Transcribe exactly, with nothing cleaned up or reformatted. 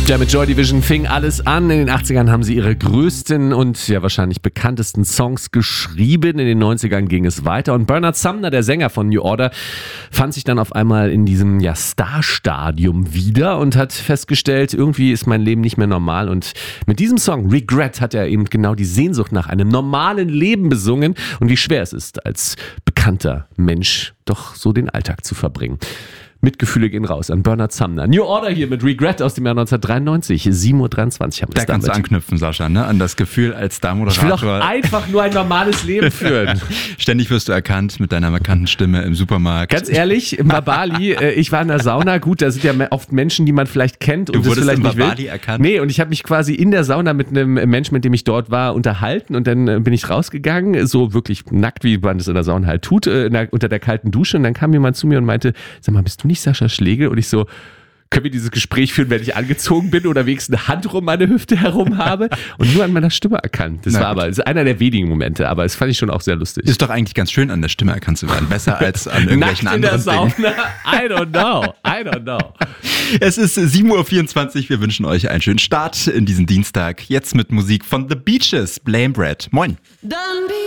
Ja, mit Joy Division fing alles an. In den achtzigern haben sie ihre größten und ja wahrscheinlich bekanntesten Songs geschrieben. In den neunzigern ging es weiter. Und Bernard Sumner, der Sänger von New Order, fand sich dann auf einmal in diesem ja, Star-Stadium wieder und hat festgestellt, irgendwie ist mein Leben nicht mehr normal. Und mit diesem Song Regret hat er eben genau die Sehnsucht nach einem normalen Leben besungen und wie schwer es ist, als bekannter Mensch doch so den Alltag zu verbringen. Mitgefühle gehen raus an Bernard Sumner. New Order hier mit Regret aus dem Jahr neunzehnhundertdreiundneunzig. sieben Uhr dreiundzwanzig haben wir es Da kannst du anknüpfen, Sascha, ne? An das Gefühl als Star-Moderator. Ich will doch einfach nur ein normales Leben führen. Ständig wirst du erkannt mit deiner markanten Stimme im Supermarkt. Ganz ehrlich, im Bali, äh, ich war in der Sauna. Gut, da sind ja oft Menschen, die man vielleicht kennt und Du das wurdest vielleicht im nicht Bali will. erkannt? Nee, und ich habe mich quasi in der Sauna mit einem Menschen, mit dem ich dort war, unterhalten und dann äh, bin ich rausgegangen, so wirklich nackt, wie man das in der Sauna halt tut, äh, in der, unter der kalten Dusche und dann kam jemand zu mir und meinte, sag mal, bist du nicht Sascha Schlegel? Und ich so, können wir dieses Gespräch führen, wenn ich angezogen bin oder wenigstens eine Hand um meine Hüfte herum habe? Und nur an meiner Stimme erkannt. Das Na war gut. aber das ist einer der wenigen Momente, aber das fand ich schon auch sehr lustig. Ist doch eigentlich ganz schön, an der Stimme erkannt zu werden. Besser als an irgendwelchen Nackt in der anderen Dingen. Sauna? I don't know. I don't know. Es ist sieben Uhr vierundzwanzig. Wir wünschen euch einen schönen Start in diesen Dienstag. Jetzt mit Musik von The Beaches, Blame Bread. Moin. Don't be